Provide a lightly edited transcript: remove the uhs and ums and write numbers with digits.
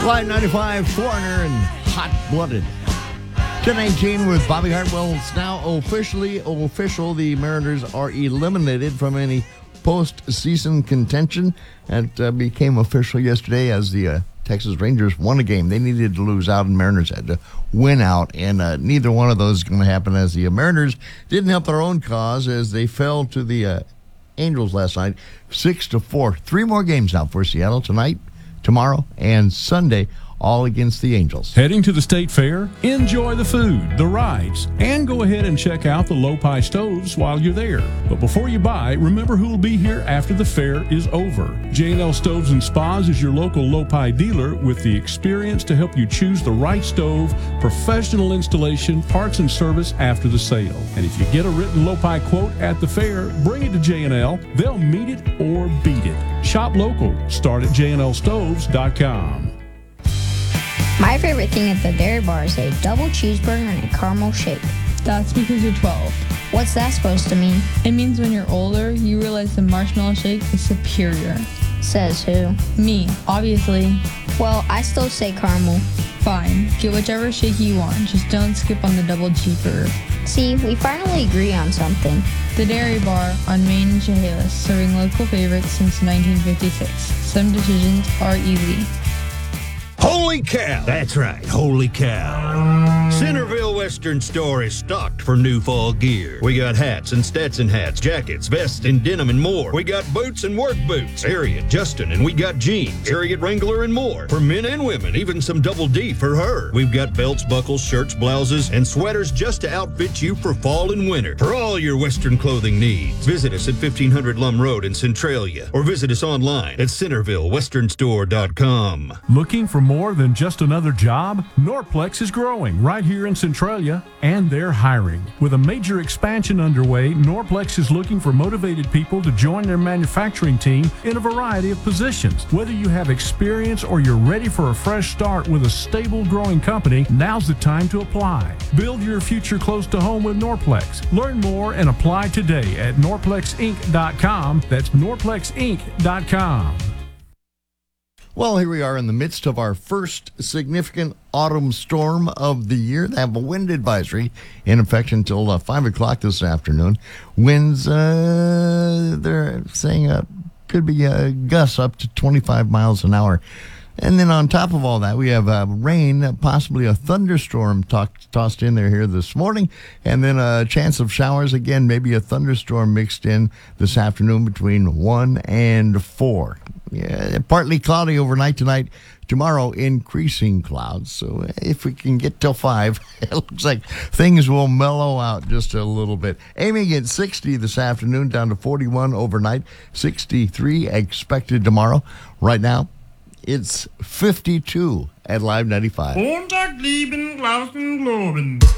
Live 95, Foreigner and Hot Blooded. 10:18 with Bobby Hartwell. It's now official. The Mariners are eliminated from any postseason contention. That became official yesterday as the Texas Rangers won a game. They needed to lose out, and Mariners had to win out. And neither one of those is going to happen, as the Mariners didn't help their own cause as they fell to the Angels last night, 6-4. 3 more games now for Seattle tonight, tomorrow, and Sunday, all against the Angels. Heading to the State Fair? Enjoy the food, the rides, and go ahead and check out the Lopi stoves while you're there. But before you buy, remember who will be here after the fair is over. J&L Stoves and Spas is your local Lopi dealer with the experience to help you choose the right stove, professional installation, parts and service after the sale. And if you get a written Lopi quote at the fair, bring it to J&L. They'll meet it or beat it. Shop local. Start at jnlstoves.com. My favorite thing at the Dairy Bar is a double cheeseburger and a caramel shake. That's because you're 12. What's that supposed to mean? It means when you're older, you realize the marshmallow shake is superior. Says who? Me, obviously. Well, I still say caramel. Fine, get whichever shake you want, just don't skip on the double cheeseburger. See, we finally agree on something. The Dairy Bar on Main and Chehalis, serving local favorites since 1956. Some decisions are easy. Holy cow! That's right, holy cow. Centerville Western Store is stocked for new fall gear. We got hats and Stetson hats, jackets, vests, and denim and more. We got boots and work boots, Harriet, Justin, and we got jeans, Harriet Wrangler, and more. For men and women, even some double D for her. We've got belts, buckles, shirts, blouses, and sweaters just to outfit you for fall and winter. For all your Western clothing needs, visit us at 1500 Lum Road in Centralia, or visit us online at CentervilleWesternStore.com. Looking for more than just another job? Norplex is growing right here in Centralia, and they're hiring. With a major expansion underway, Norplex is looking for motivated people to join their manufacturing team in a variety of positions. Whether you have experience or you're ready for a fresh start with a stable, growing company, now's the time to apply. Build your future close to home with Norplex. Learn more and apply today at norplexinc.com. That's norplexinc.com. Well, here we are in the midst of our first significant autumn storm of the year. They have a wind advisory in effect until 5 o'clock this afternoon. Winds, they're saying could be gusts up to 25 miles an hour. And then on top of all that, we have rain, possibly a thunderstorm tossed in there here this morning, and then a chance of showers again, maybe a thunderstorm mixed in this afternoon between 1 and 4. Yeah, partly cloudy overnight tonight. Tomorrow, increasing clouds. So if we can get till 5, it looks like things will mellow out just a little bit. Aiming at 60 this afternoon, down to 41 overnight, 63 expected tomorrow. Right now, it's 52 at Live 95.